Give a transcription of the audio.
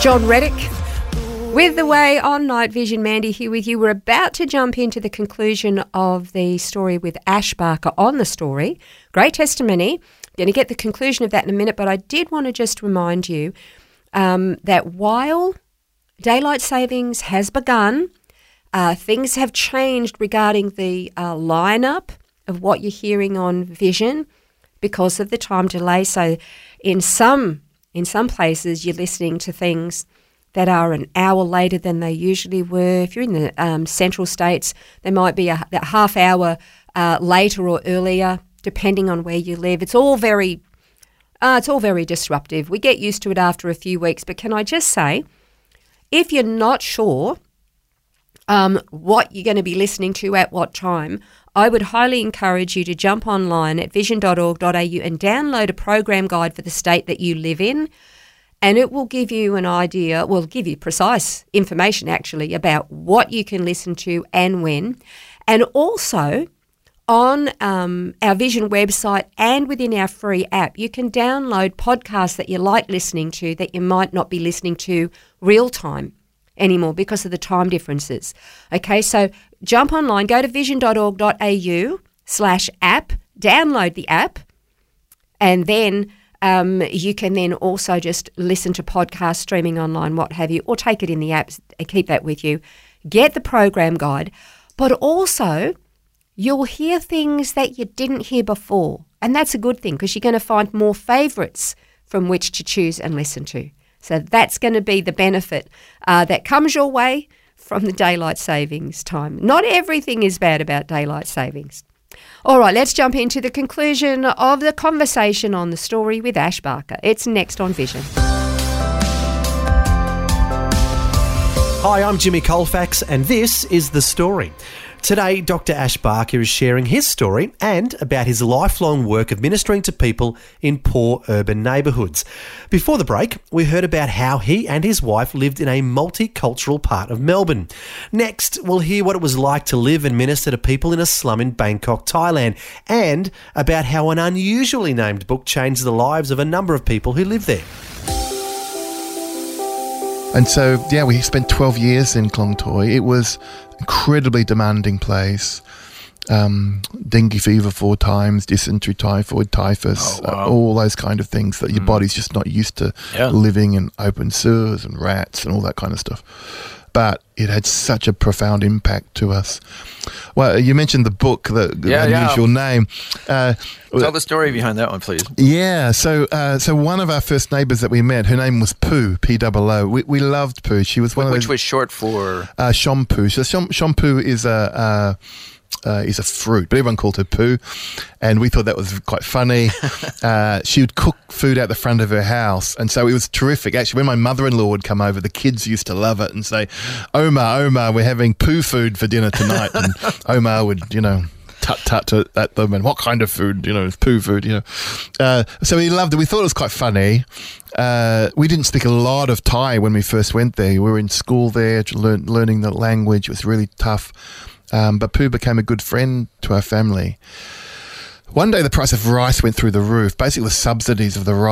John Reddick with The Way on Night Vision. Mandy here with you. We're about to jump into the conclusion of the story with Ash Barker on the story. Great testimony. Going to get the conclusion of that in a minute, but I did want to just remind you that while daylight savings has begun, things have changed regarding the lineup of what you're hearing on Vision because of the time delay. So in some places you're listening to things that are an hour later than they usually were. If you're in the central states, they might be a half hour later or earlier, depending on where you live. It's all very disruptive. We get used to it after a few weeks. But can I just say, if you're not sure what you're going to be listening to at what time, I would highly encourage you to jump online at vision.org.au and download a program guide for the state that you live in. And it will give you an idea, will give you precise information actually about what you can listen to and when. And also on our Vision website and within our free app, you can download podcasts that you like listening to that you might not be listening to real time anymore because of the time differences. Okay, so jump online, go to vision.org.au/app, download the app, and then you can then also just listen to podcasts, streaming online, what have you, or take it in the app and keep that with you. Get the program guide, but also you'll hear things that you didn't hear before, and that's a good thing because you're going to find more favourites from which to choose and listen to. So that's going to be the benefit that comes your way from the daylight savings time. Not everything is bad about daylight savings. All right, let's jump into the conclusion of the conversation on the story with Ash Barker. It's next on Vision. Hi, I'm Jimmy Colfax, and this is The Story. Today, Dr. Ash Barker is sharing his story and about his lifelong work of ministering to people in poor urban neighbourhoods. Before the break, we heard about how he and his wife lived in a multicultural part of Melbourne. Next, we'll hear what it was like to live and minister to people in a slum in Bangkok, Thailand, and about how an unusually named book changed the lives of a number of people who live there. And so, we spent 12 years in Klong Toi. It was an incredibly demanding place. Dengue fever 4 times, dysentery, typhoid, typhus, all those kind of things that your body's just not used to living in open sewers and rats and all that kind of stuff. But it had such a profound impact to us. Well, you mentioned the book, the unusual name. Tell the story behind that one, please. Yeah, so one of our first neighbours that we met, her name was Poo, P-O-O. We loved Poo. She was Which was short for? Shampoo. So shampoo is a fruit, but everyone called her Poo, and we thought that was quite funny. She would cook food out the front of her house, and so it was terrific. Actually, when my mother-in-law would come over, the kids used to love it and say, Omar, we're having Poo food for dinner tonight. And Omar would, tut at them, and what kind of food, it's Poo food, So we loved it. We thought it was quite funny. We didn't speak a lot of Thai when we first went there. We were in school there, learning the language. It was really tough. But Pooh became a good friend to our family. One day the price of rice went through the roof, basically the subsidies of the rice.